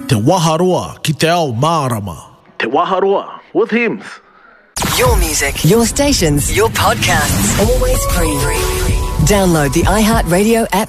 Te Waharoa ki te ao Mārama. Te Waharoa with Hims. Your music, your stations, your podcasts, always free. Download the iHeartRadio app